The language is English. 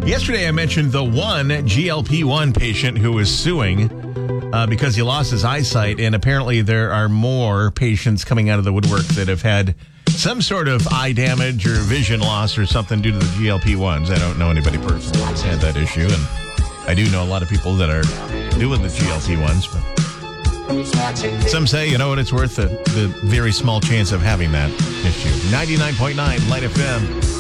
Yesterday, I mentioned the one GLP-1 patient who was suing because he lost his eyesight, and apparently there are more patients coming out of the woodwork that have had some sort of eye damage or vision loss or something due to the GLP-1s. I don't know anybody personally that's had that issue, and I do know a lot of people that are doing the GLP-1s, but some say, it's worth the very small chance of having that issue. 99.9 Light FM.